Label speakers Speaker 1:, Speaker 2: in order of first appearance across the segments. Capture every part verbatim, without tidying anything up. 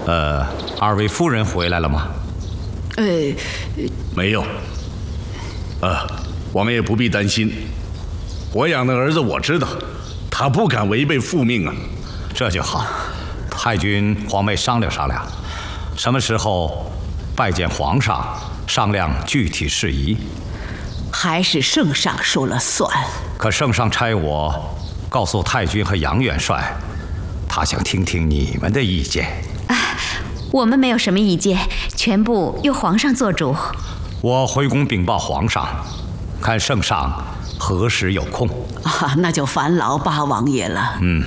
Speaker 1: 呃，二位夫人回来了吗？
Speaker 2: 呃，
Speaker 3: 没有。呃，王爷不必担心，我养的儿子我知道，他不敢违背父命啊。
Speaker 1: 这就好。太君、皇妹商量商量，什么时候拜见皇上，商量具体事宜。
Speaker 2: 还是圣上说了算。
Speaker 1: 可圣上差我告诉太君和杨元帅，他想听听你们的意见。
Speaker 4: 啊，我们没有什么意见，全部由皇上做主。
Speaker 1: 我回宫禀报皇上，看圣上何时有空。
Speaker 2: 啊，那就烦劳八王爷了。
Speaker 1: 嗯。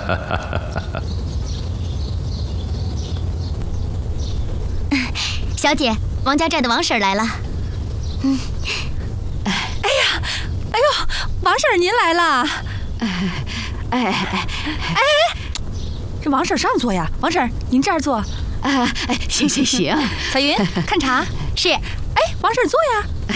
Speaker 5: 小姐，王家寨的王婶来了。嗯。
Speaker 6: 哎呀，哎呦，王婶您来了。
Speaker 2: 哎哎哎
Speaker 6: 哎，这王婶上座呀，王婶您这儿坐。
Speaker 2: 啊，哎，行行行。
Speaker 6: 彩云，看茶。
Speaker 5: 是。
Speaker 6: 哎，王婶坐呀。
Speaker 2: 哎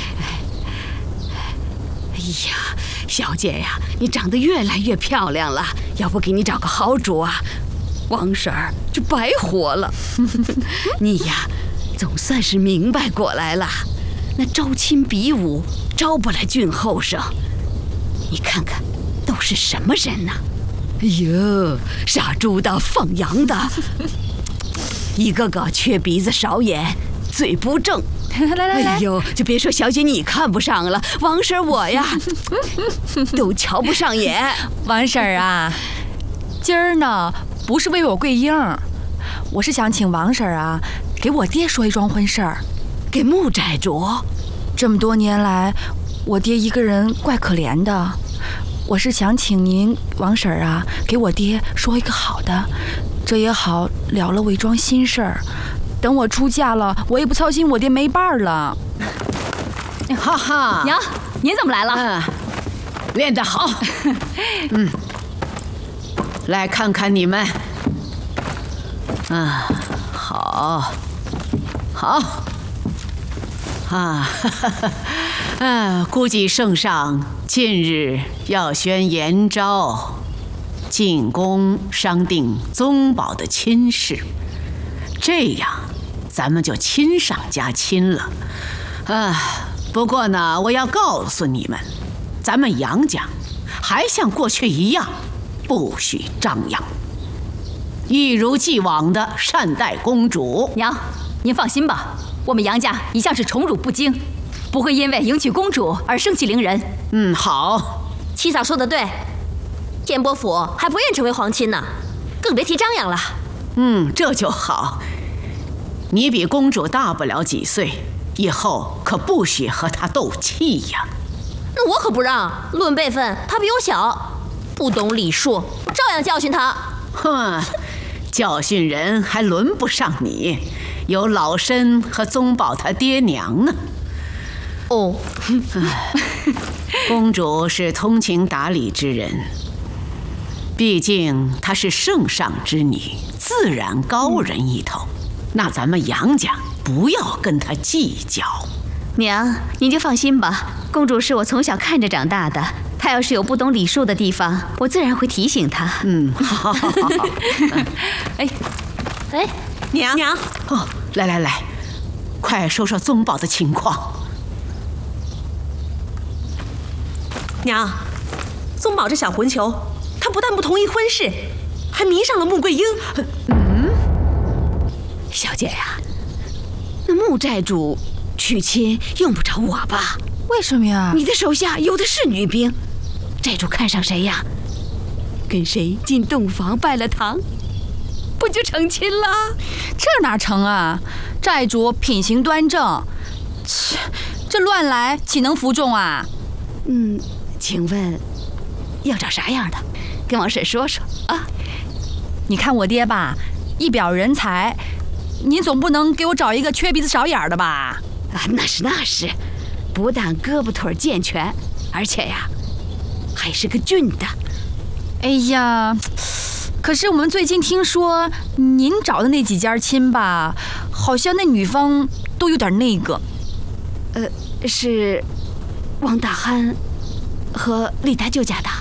Speaker 2: 哎呀，小姐呀，你长得越来越漂亮了，要不给你找个好主啊，王婶儿就白活了。你呀，总算是明白过来了。那招亲比武招不来俊后生，你看看都是什么人呐？哎呦，杀猪的、放羊的，一个个缺鼻子少眼，嘴不正。
Speaker 6: 来来来，
Speaker 2: 哎呦，就别说小姐你看不上了，王婶我呀都瞧不上眼。
Speaker 6: 王婶啊，今儿呢不是为我跪应，我是想请王婶啊给我爹说一桩婚事儿。
Speaker 2: 给穆寨主，
Speaker 6: 这么多年来，我爹一个人怪可怜的，我是想请您王婶啊给我爹说一个好的，这也好了了我一桩心事儿。等我出嫁了，我也不操心我爹没伴儿了。
Speaker 2: 哈哈，
Speaker 4: 娘，您怎么来了？
Speaker 2: 嗯，练得好。嗯，来看看你们。啊，好，好。啊，哈哈，啊，估计圣上近日要宣延诏，进宫商定宗保的亲事，这样咱们就亲上加亲了。啊，不过呢，我要告诉你们，咱们杨家还像过去一样，不许张扬，一如既往的善待公主。
Speaker 4: 娘，您放心吧。我们杨家一向是宠辱不惊，不会因为迎娶公主而盛气凌人。
Speaker 2: 嗯，好。
Speaker 5: 七嫂说的对，天波府还不愿成为皇亲呢，更别提张扬了。
Speaker 2: 嗯，这就好。你比公主大不了几岁，以后可不许和她斗气呀。
Speaker 5: 那我可不让，论辈分，她比我小，不懂礼数，照样教训她。
Speaker 2: 哼，教训人还轮不上你。有老身和宗保他爹娘呢。
Speaker 5: 哦，
Speaker 2: 公主是通情达理之人，毕竟她是圣上之女，自然高人一头。那咱们杨家不要跟她计较。
Speaker 4: 娘，您就放心吧，公主是我从小看着长大的，她要是有不懂礼数的地方，我自然会提醒她。
Speaker 2: 嗯，好，好，好，好。
Speaker 4: 哎，
Speaker 5: 哎。娘娘，
Speaker 2: 哦，来来来，快说说宗保的情况。
Speaker 7: 娘，宗保这小混球，他不但不同意婚事，还迷上了穆桂英。
Speaker 2: 嗯， 小姐呀，那穆寨主娶亲用不着我吧？
Speaker 6: 为什么呀？
Speaker 2: 你的手下有的是女兵，寨主看上谁呀？跟谁进洞房拜了堂，不就成亲了？
Speaker 6: 这哪成啊？寨主品行端正，切，这乱来岂能服众啊？
Speaker 2: 嗯，请问要找啥样的？跟王婶说说啊。
Speaker 6: 你看我爹吧，一表人才，您总不能给我找一个缺鼻子少眼的吧？
Speaker 2: 啊，那是那是，不但胳膊腿健全，而且呀，还是个俊的。
Speaker 6: 哎呀，可是我们最近听说您找的那几家亲吧，好像那女方都有点那个。
Speaker 2: 呃，是王大憨和李大舅家的。